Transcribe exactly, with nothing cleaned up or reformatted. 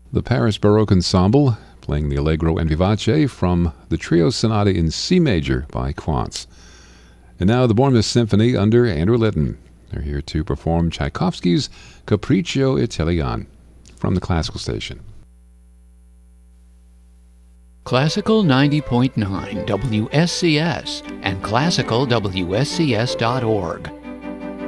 The Paris Baroque Ensemble playing the Allegro and Vivace from the Trio Sonata in C major by Quantz. And now the Bournemouth Symphony under Andrew Litton. They're here to perform Tchaikovsky's Capriccio Italian from the Classical Station. Classical ninety point nine W S C S and classical W S C S dot org.